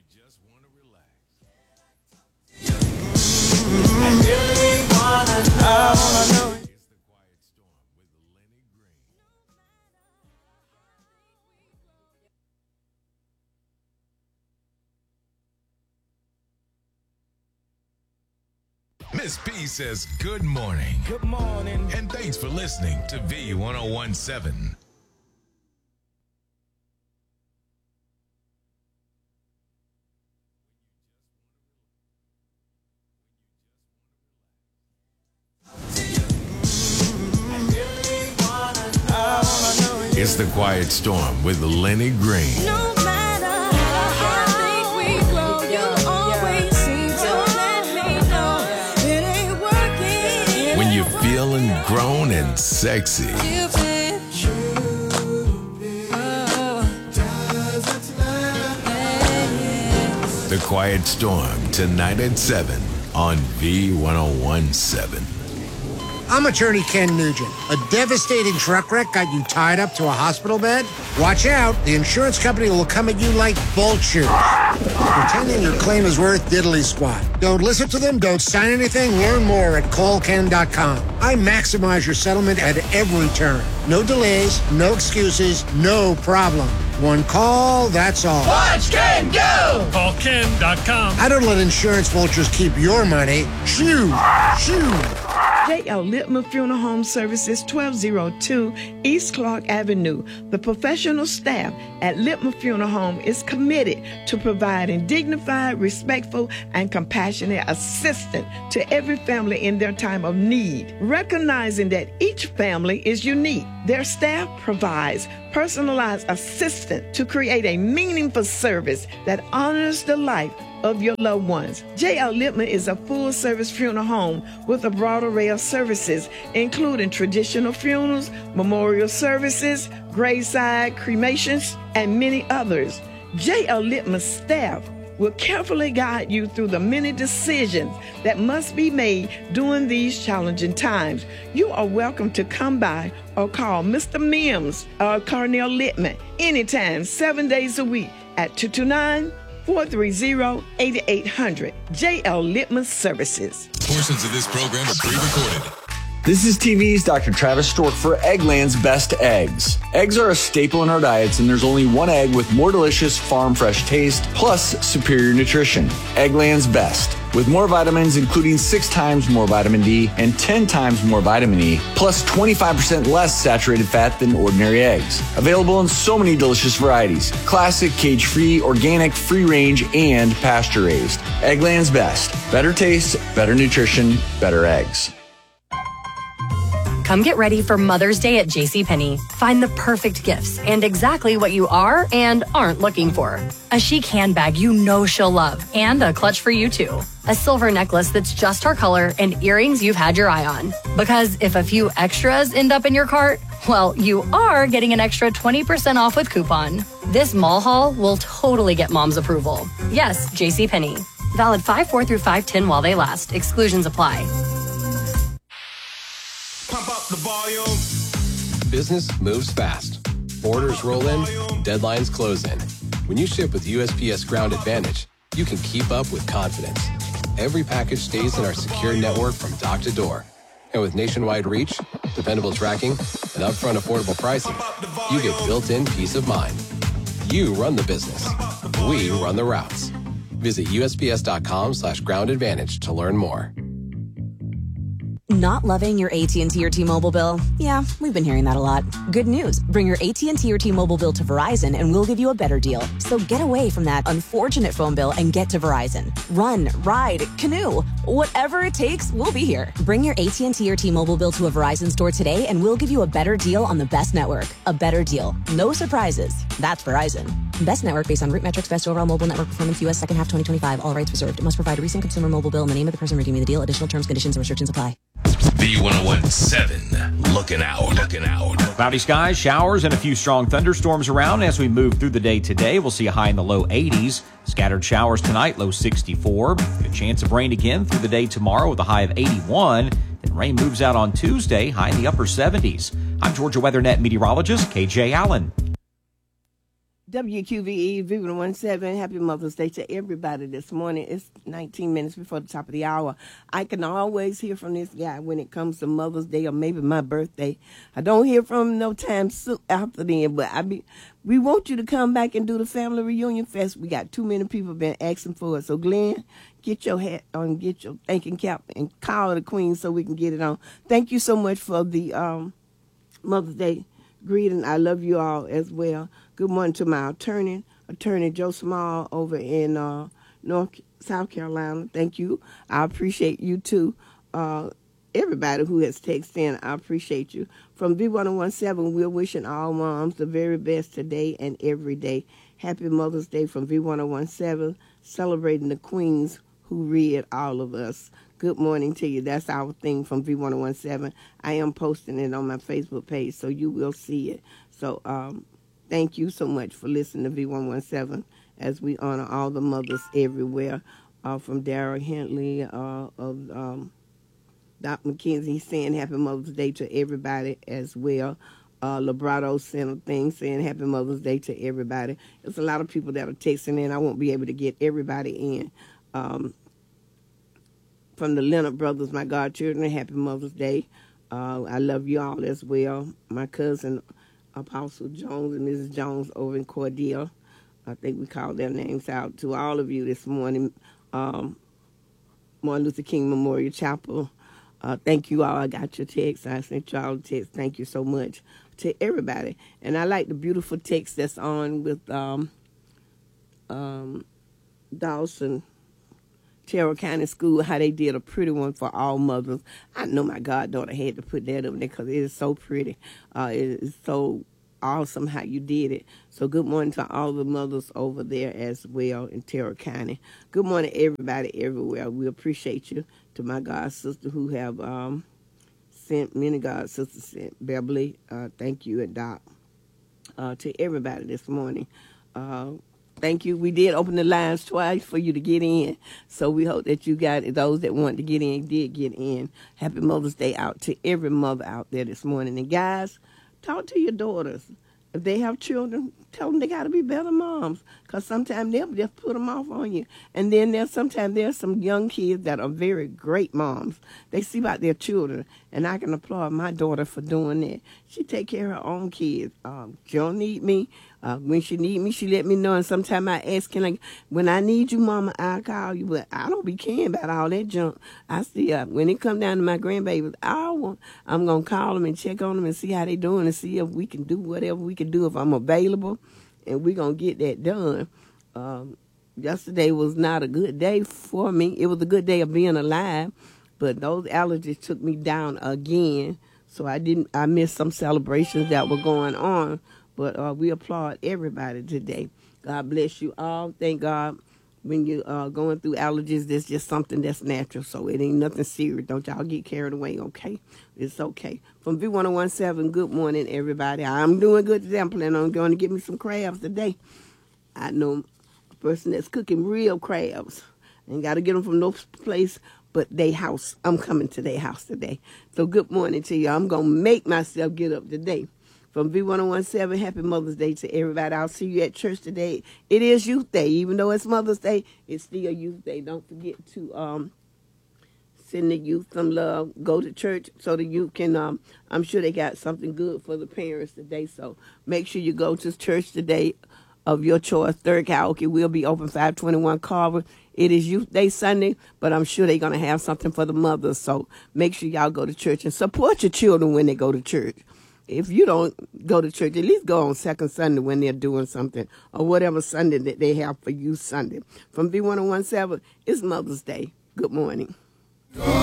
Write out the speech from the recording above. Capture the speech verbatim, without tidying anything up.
just want to relax. I really wanna know. It's the Quiet Storm with Lenny Green. Miss P says good morning. Good morning. And thanks for listening to V one oh one point seven. It's the Quiet Storm with Lenny Green. No matter how big we grow, you always seem to let me know it ain't working. When you're feeling grown and sexy. The Quiet Storm tonight at seven on V one oh one point seven. I'm attorney Ken Nugent. A devastating truck wreck got you tied up to a hospital bed? Watch out. The insurance company will come at you like vultures, pretending your claim is worth diddly squat. Don't listen to them. Don't sign anything. Learn more at call ken dot com. I maximize your settlement at every turn. No delays, no excuses, no problem. One call, that's all. Watch Ken go! call ken dot com. I don't let insurance vultures keep your money. Shoo! Shoo! J L. Littman Funeral Home Services, twelve oh two East Clark Avenue. The professional staff at Littman Funeral Home is committed to providing dignified, respectful, and compassionate assistance to every family in their time of need. Recognizing that each family is unique, their staff provides personalized assistance to create a meaningful service that honors the life of your loved ones. J L. Littman is a full-service funeral home with a broad array of services, including traditional funerals, memorial services, graveside cremations, and many others. J L. Littman's staff will carefully guide you through the many decisions that must be made during these challenging times. You are welcome to come by or call Mister Mims or Carnell Littman anytime, seven days a week at two two nine, four three zero, eight eight hundred. J L. Littman Services. Portions of this program are pre-recorded. This is T V's Doctor Travis Stork for Eggland's Best Eggs. Eggs are a staple in our diets, and there's only one egg with more delicious farm fresh taste plus superior nutrition. Eggland's Best. With more vitamins, including six times more vitamin D and ten times more vitamin E, plus twenty-five percent less saturated fat than ordinary eggs. Available in so many delicious varieties: classic, cage-free, organic, free-range, and pasture-raised. Eggland's Best. Better taste, better nutrition, better eggs. Come get ready for Mother's Day at JCPenney. Find the perfect gifts and exactly what you are and aren't looking for. A chic handbag you know she'll love, and a clutch for you too. A silver necklace that's just her color, and earrings you've had your eye on. Because if a few extras end up in your cart, well, you are getting an extra twenty percent off with coupon. This mall haul will totally get mom's approval. Yes, JCPenney. Valid five four through five ten while they last. Exclusions apply. Pump up the volume. Business moves fast. Orders roll in, deadlines close in. When you ship with U S P S Ground Advantage, you can keep up with confidence. Every package stays in our secure network from dock to door. And with nationwide reach, dependable tracking, and upfront affordable pricing, you get built-in peace of mind. You run the business. We run the routes. Visit U S P S dot com slash ground advantage to learn more. Not loving your A T and T or T-Mobile bill? Yeah, we've been hearing that a lot. Good news. Bring your A T and T or T-Mobile bill to Verizon and we'll give you a better deal. So get away from that unfortunate phone bill and get to Verizon. Run, ride, canoe. Whatever it takes, we'll be here. Bring your A T and T or T-Mobile bill to a Verizon store today and we'll give you a better deal on the best network. A better deal. No surprises. That's Verizon. Best network based on root metrics, best overall mobile network performance, U S second half twenty twenty-five. All rights reserved. It must provide a recent consumer mobile bill in the name of the person redeeming the deal. Additional terms, conditions, and restrictions apply. V one oh one point seven. Looking out. Looking out. Cloudy skies, showers, and a few strong thunderstorms around as we move through the day today. We'll see a high in the low eighties. Scattered showers tonight, low sixty-four. Good chance of rain again through the day tomorrow with a high of eighty-one. Then rain moves out on Tuesday, high in the upper seventies. I'm Georgia WeatherNet meteorologist K J Allen. W Q V E, V one oh seven, happy Mother's Day to everybody this morning. It's nineteen minutes before the top of the hour. I can always hear from this guy when it comes to Mother's Day or maybe my birthday. I don't hear from him no time soon after then, but I be, we want you to come back and do the Family Reunion Fest. We got too many people been asking for it. So, Glenn, get your hat on, get your thinking cap, and call the Queen so we can get it on. Thank you so much for the um, Mother's Day greeting. I love you all as well. Good morning to my attorney, Attorney Joe Small over in uh, North South Carolina. Thank you. I appreciate you too. Uh, everybody who has texted in, I appreciate you. From V one seventeen, we're wishing all moms the very best today and every day. Happy Mother's Day from V one seventeen, celebrating the queens who reared all of us. Good morning to you. That's our thing from V one seventeen. I am posting it on my Facebook page, so you will see it. So um, thank you so much for listening to V one seventeen as we honor all the mothers everywhere. Uh, from Darrell Hentley uh, of um, Doctor McKenzie saying Happy Mother's Day to everybody as well. Uh, Labrato sent a thing saying Happy Mother's Day to everybody. There's a lot of people that are texting in. I won't be able to get everybody in. Um, From the Leonard brothers, my godchildren, Happy Mother's Day. Uh, I love you all as well. My cousin, Apostle Jones and Missus Jones over in Cordell. I think we called their names out to all of you this morning. Um, Martin Luther King Memorial Chapel. Uh, thank you all. I got your text. I sent you all a text. Thank you so much to everybody. And I like the beautiful text that's on with um, um, Dawson Terrell County School, how they did a pretty one for all mothers. I know my goddaughter had to put that up there because it is so pretty. Uh, it is so awesome how you did it. So good morning to all the mothers over there as well in Terrell County. Good morning, everybody everywhere. We appreciate you. To my god sister who have um, sent, many god sisters sent, Beverly, uh, thank you, and Doc. Uh, to everybody this morning. Uh, Thank you. We did open the lines twice for you to get in. So we hope that you got, those that wanted to get in, did get in. Happy Mother's Day out to every mother out there this morning. And guys, talk to your daughters. If they have children, tell them they got to be better moms. Because sometimes they'll just put them off on you. And then there's sometimes there's some young kids that are very great moms. They see about their children. And I can applaud my daughter for doing that. She take care of her own kids. Um, she don't need me. Uh, when she need me, she let me know. And sometimes I ask, can I, when I need you, Mama, I'll call you. But I don't be caring about all that junk. I see, uh, when it come down to my grandbabies, I want, I'm going to call them and check on them and see how they doing and see if we can do whatever we can do if I'm available. And we're going to get that done. Um, yesterday was not a good day for me. It was a good day of being alive. But those allergies took me down again. So I didn't, I missed some celebrations that were going on. But uh, we applaud everybody today. God bless you all. Thank God. When you're uh, going through allergies, there's just something that's natural. So it ain't nothing serious. Don't y'all get carried away, okay? It's okay. From V one seventeen, good morning, everybody. I'm doing good today. I'm planning on going to get me some crabs today. I know a person that's cooking real crabs. Ain't got to get them from no place but they house. I'm coming to their house today. So good morning to you. I'm going to make myself get up today. From V one seventeen, happy Mother's Day to everybody. I'll see you at church today. It is Youth Day. Even though it's Mother's Day, it's still Youth Day. Don't forget to um, send the youth some love. Go to church so the youth can, um, I'm sure they got something good for the parents today. So make sure you go to church today of your choice. Third Karaoke will be open five twenty-one Carver. It is Youth Day Sunday, but I'm sure they're going to have something for the mothers. So make sure y'all go to church and support your children when they go to church. If you don't go to church, at least go on second Sunday when they're doing something or whatever Sunday that they have for you Sunday. From V one seventeen, it's Mother's Day. Good morning.